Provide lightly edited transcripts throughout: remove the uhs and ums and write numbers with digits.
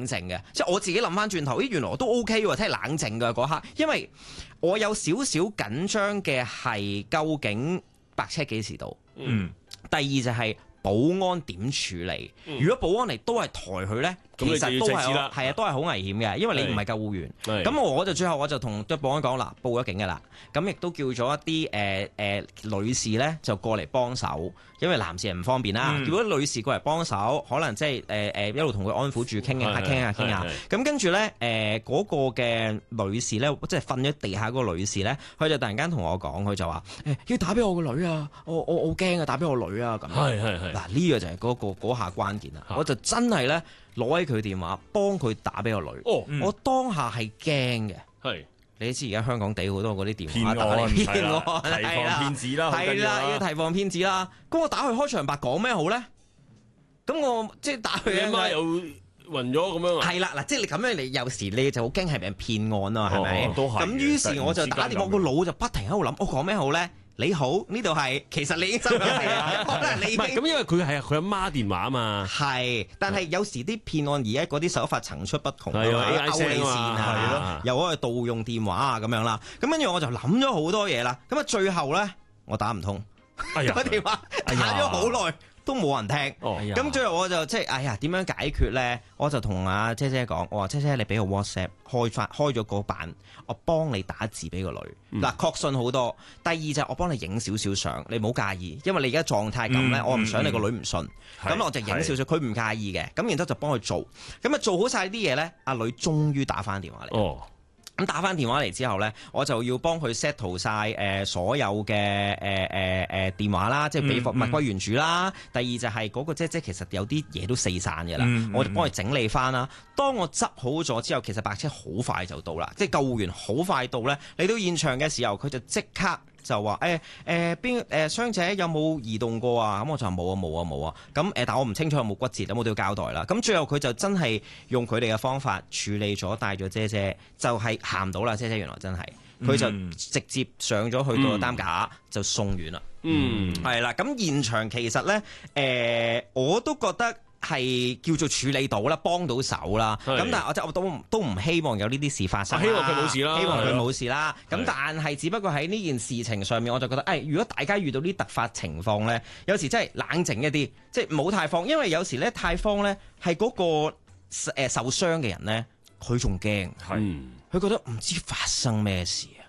冷靜嘅，即係我自己諗翻轉頭，原來我都 OK 喎，真係冷靜嘅嗰刻，因為我有少少緊張嘅係究竟白車幾時到？第二就係保安點處理？如果保安嚟都係抬佢呢，其實都係都係好危險嘅，因為你唔係救護員。咁我就最後我就同保安講啦，報咗警㗎啦。咁亦都叫咗一啲女士呢，就過嚟幫手，因為男士係唔方便啦。如果女士過嚟幫手，可能即係一路同佢安撫住傾下。咁跟住呢，嗰個嘅女士呢，即係瞓咗地下嗰個女士呢，佢就突然間同我講，佢就話要打俾我個女啊，我好驚啊，打俾我女啊咁。嗱呢個就係嗰下關鍵啦，我就真係呢，攞起佢電話幫佢打俾個女。我當下係驚嘅。你知而家香港地好多嗰啲電話打嚟騙案， 提防騙子啦， 係啦，要提防騙子啦。咁我打去開場白講咩好咧？咁我即係打去你阿媽又暈咗咁樣啊？ 係啦，嗱，即係你咁樣，你有時你就好驚係俾人騙案啊，係咪？ 都係。 咁於是我就打電話，個腦就不停喺度諗，我講咩好咧？你好，呢度係，其實你已經收咗嚟啦。可能你唔係咁，因為佢係佢阿媽電話啊嘛。 係，但係有時啲騙案而家嗰啲手法層出不窮， 係啊， 勾你線啊，又可以盜用電話啊咁樣啦。咁跟住我就諗咗好多嘢啦。咁啊，最後咧我打唔通，個電話打咗好耐。都冇人聽，咁最後我就即係點樣解決咧？我就同阿姐姐講，我話姐姐你俾個 WhatsApp 開咗個版，我幫你打字俾個女。嗱，確信好多。第二就係我幫你影少少相，你唔好介意，因為你而家狀態咁咧，我唔想你個女唔信。咁我就影少少，佢唔介意嘅。咁然之後就幫佢做，咁啊做好晒啲嘢咧，阿女終於打翻電話嚟。咁打翻電話嚟之後咧，我就要幫佢 settle 晒所有嘅電話啦，即係俾物歸原主啦。第二就係嗰個姐姐其實有啲嘢都四散嘅啦，我就幫佢整理翻啦。當我執好咗之後，其實白車好快就到啦，即係救護員好快到咧。嚟到現場嘅時候，佢就即刻就話傷者有冇移動過啊？咁我就話冇啊。咁但我唔清楚有冇骨折，咁我都要交代啦。咁最後佢就真係用佢哋嘅方法處理咗，帶咗姐姐就係行唔到啦。姐姐原來真係佢就直接上咗去到擔架就送院啦。係啦。咁現場其實咧我都覺得係叫做處理到啦，幫到手啦。咁但係我都唔希望有呢啲事發生。 希望佢冇事啦。 希望佢冇事啦。咁但係只不過喺呢件事情上面，我就覺得如果大家遇到啲突發情況咧，有時真係冷靜一啲，即係唔好太慌，因為有時咧太慌咧係嗰個受傷嘅人咧，佢仲驚，佢覺得唔知發生咩事啊。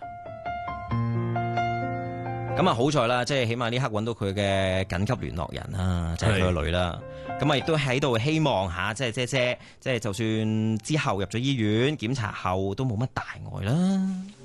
咁啊好在啦，即係起碼呢刻揾到佢嘅緊急聯絡人啦，就係佢個女啦。咁啊亦都喺度希望下，即係姐姐，即係就算之後入咗醫院檢查後都冇乜大礙啦。